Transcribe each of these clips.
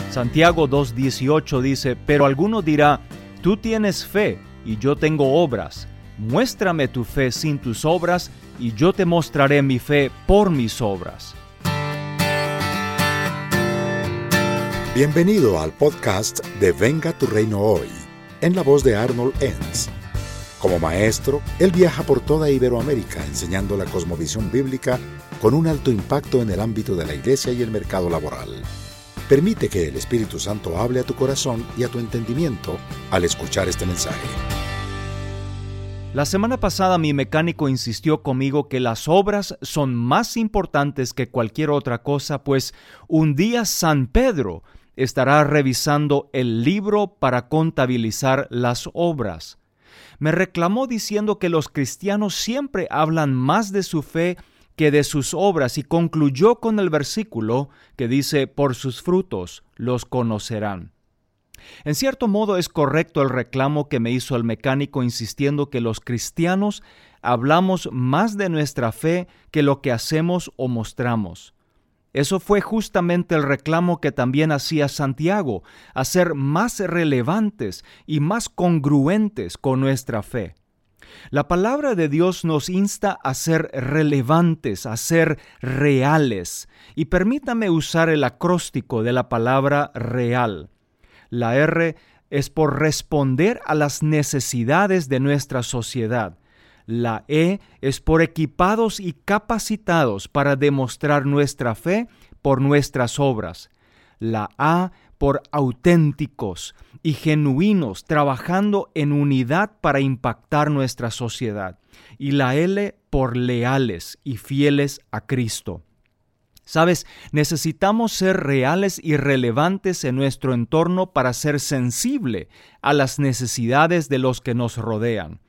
Santiago 2:18 dice, pero alguno dirá, tú tienes fe y yo tengo obras. Muéstrame tu fe sin tus obras y yo te mostraré mi fe por mis obras. Bienvenido al podcast de Venga tu Reino Hoy, en la voz de Arnold Enns. Como maestro, él viaja por toda Iberoamérica enseñando la cosmovisión bíblica con un alto impacto en el ámbito de la iglesia y el mercado laboral. Permite que el Espíritu Santo hable a tu corazón y a tu entendimiento al escuchar este mensaje. La semana pasada mi mecánico insistió conmigo que las obras son más importantes que cualquier otra cosa, pues un día San Pedro estará revisando el libro para contabilizar las obras. Me reclamó diciendo que los cristianos siempre hablan más de su fe que de sus obras y concluyó con el versículo que dice, por sus frutos los conocerán. En cierto modo es correcto el reclamo que me hizo el mecánico insistiendo que los cristianos hablamos más de nuestra fe que lo que hacemos o mostramos. Eso fue justamente el reclamo que también hacía Santiago, a ser más relevantes y más congruentes con nuestra fe. La palabra de Dios nos insta a ser relevantes, a ser reales. Y permítame usar el acróstico de la palabra real. La R es por responder a las necesidades de nuestra sociedad. La E es por equipados y capacitados para demostrar nuestra fe por nuestras obras. La A por auténticos y genuinos, trabajando en unidad para impactar nuestra sociedad. Y la L por leales y fieles a Cristo. ¿Sabes? Necesitamos ser reales y relevantes en nuestro entorno para ser sensible a las necesidades de los que nos rodean.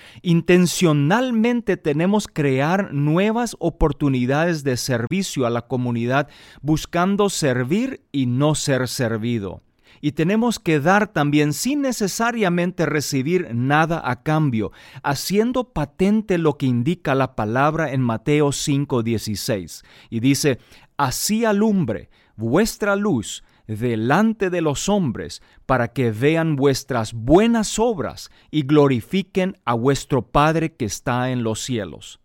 Intencionalmente tenemos que crear nuevas oportunidades de servicio a la comunidad buscando servir y no ser servido. Y tenemos que dar también sin necesariamente recibir nada a cambio, haciendo patente lo que indica la palabra en Mateo 5:16. Y dice, así alumbre vuestra luz delante de los hombres, para que vean vuestras buenas obras y glorifiquen a vuestro Padre que está en los cielos.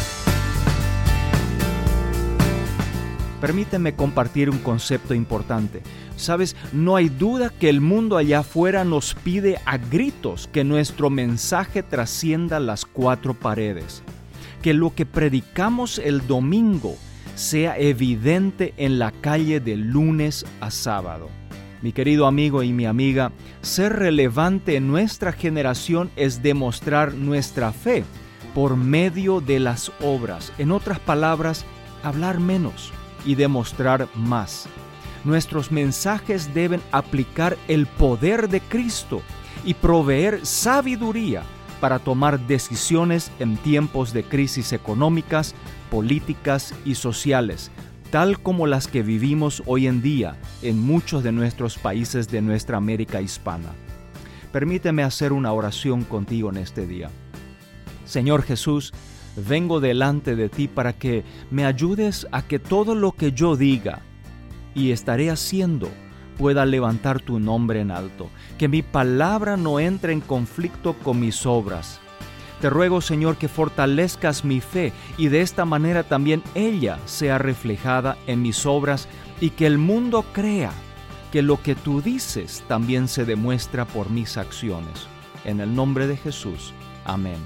Permíteme compartir un concepto importante. Sabes, no hay duda que el mundo allá afuera nos pide a gritos que nuestro mensaje trascienda las cuatro paredes, que lo que predicamos el domingo sea evidente en la calle de lunes a sábado. Mi querido amigo y mi amiga, ser relevante en nuestra generación es demostrar nuestra fe por medio de las obras. En otras palabras, hablar menos y demostrar más. Nuestros mensajes deben aplicar el poder de Cristo y proveer sabiduría para tomar decisiones en tiempos de crisis económicas, políticas y sociales, tal como las que vivimos hoy en día en muchos de nuestros países de nuestra América hispana. Permíteme hacer una oración contigo en este día. Señor Jesús, vengo delante de ti para que me ayudes a que todo lo que yo diga y estaré haciendo pueda levantar tu nombre en alto, que mi palabra no entre en conflicto con mis obras. Te ruego, Señor, que fortalezcas mi fe y de esta manera también ella sea reflejada en mis obras y que el mundo crea que lo que tú dices también se demuestra por mis acciones. En el nombre de Jesús. Amén.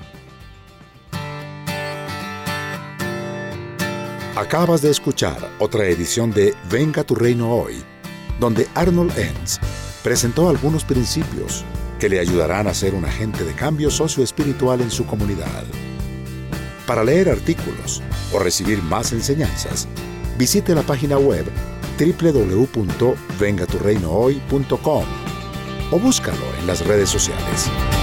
Acabas de escuchar otra edición de Venga tu Reino Hoy, donde Arnold Enns presentó algunos principios que le ayudarán a ser un agente de cambio socioespiritual en su comunidad. Para leer artículos o recibir más enseñanzas, visite la página web www.vengaturreinohoy.com o búscalo en las redes sociales.